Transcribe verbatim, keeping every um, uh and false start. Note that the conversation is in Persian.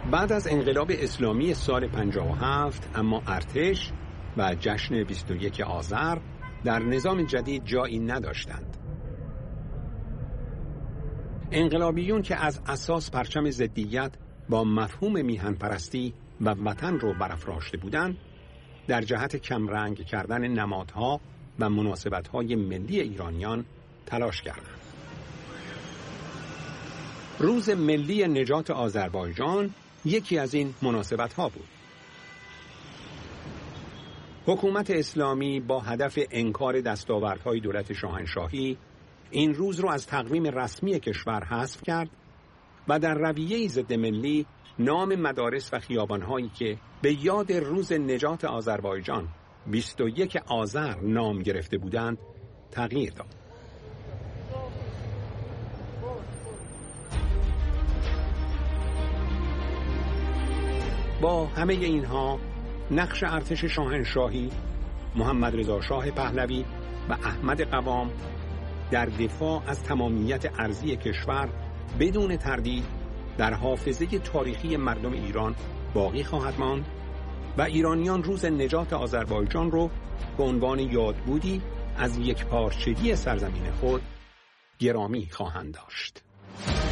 بعد از انقلاب اسلامی سال پنجاه و هفت اما ارتش و جشن بیست و یک آذر در نظام جدید جایی نداشتند. انقلابیون که از اساس پرچم ضدیت با مفهوم میهن پرستی و وطن رو برافراشته بودند، در جهت کمرنگ کردن نمادها و مناسبت‌های ملی ایرانیان تلاش کردند. روز ملی نجات آذربایجان یکی از این مناسبت‌ها بود. حکومت اسلامی با هدف انکار دستاوردهای دولت شاهنشاهی این روز رو از تقویم رسمی کشور حذف کرد و در رویه‌ای ضد ملی نام مدارس و خیابان‌هایی که به یاد روز نجات آذربایجان بیست و یک آذر نام گرفته بودند تغییر داد. با همه اینها نقش ارتش شاهنشاهی، محمد رضا شاه پهلوی و احمد قوام در دفاع از تمامیت ارضی کشور بدون تردید در حافظه تاریخی مردم ایران باقی خواهد ماند و ایرانیان روز نجات آذربایجان رو به عنوان یادبودی از یکپارچگی سرزمین خود گرامی خواهند داشت.